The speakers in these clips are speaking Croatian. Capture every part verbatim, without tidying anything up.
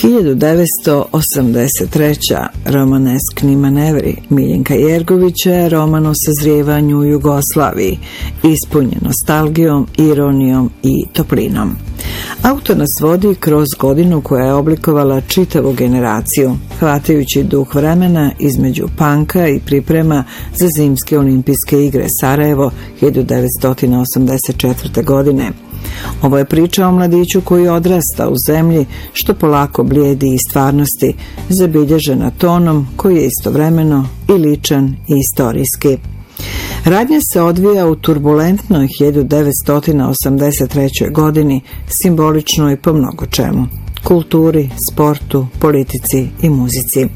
hiljadu devetsto osamdeset treća. Romaneskni manevri Miljenka Jergovića je roman o sazrijevanju u Jugoslaviji, ispunjen nostalgijom, ironijom i toplinom. Autor nas vodi kroz godinu koja je oblikovala čitavu generaciju, hvatajući duh vremena između panka i priprema za zimske olimpijske igre Sarajevo hiljadu devetsto osamdeset četvrte. godine. Ovo je priča o mladiću koji odrasta u zemlji što polako blijedi iz stvarnosti, zabilježena tonom koji je istovremeno i ličan i istorijski. Radnja se odvija u turbulentnoj hiljadu devetsto osamdeset trećoj. godini, simboličnoj po mnogo čemu: kulturi, sportu, politici i muzici.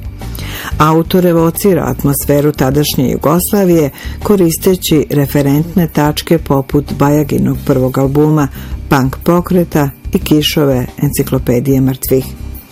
Autor evocira atmosferu tadašnje Jugoslavije koristeći referentne tačke poput Bajaginog prvog albuma, Punk pokreta i Kišove enciklopedije mrtvih.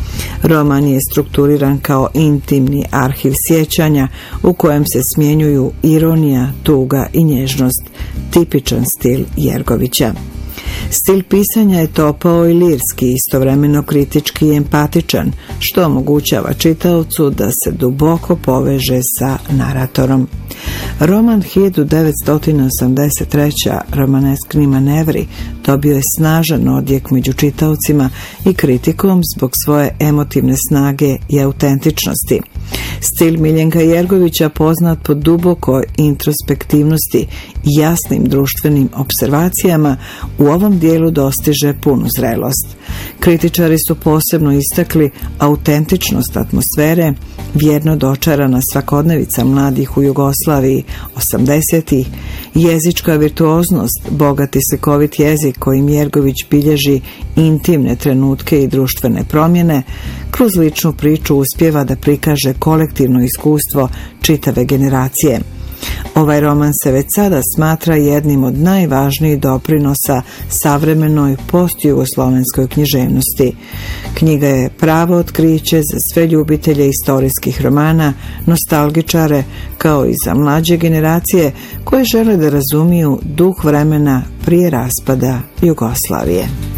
Roman je strukturiran kao intimni arhiv sjećanja u kojem se smjenjuju ironija, tuga i nježnost, tipičan stil Jergovića. Stil pisanja je topao i lirski, istovremeno kritički i empatičan, što omogućava čitaocu da se duboko poveže sa naratorom. Roman hiljadu devetsto osamdeset treća. Romaneskni manevri dobio je snažan odjek među čitaocima i kritikom zbog svoje emotivne snage i autentičnosti. Stil Miljenka Jergovića, poznat po dubokoj introspektivnosti i jasnim društvenim observacijama, u ovom dijelu dostiže punu zrelost. Kritičari su posebno istakli autentičnost atmosfere, vjerno dočarana svakodnevica mladih u Jugoslaviji osamdesetih, jezička virtuoznost, bogati slikovit jezik kojim Jergović bilježi intimne trenutke i društvene promjene, kroz ličnu priču uspijeva da prikaže kolektivno iskustvo čitave generacije. Ovaj roman se već sada smatra jednim od najvažnijih doprinosa savremenoj postjugoslovenskoj književnosti. Knjiga je pravo otkriće za sve ljubitelje istorijskih romana, nostalgičare, kao i za mlađe generacije koje žele da razumiju duh vremena prije raspada Jugoslavije.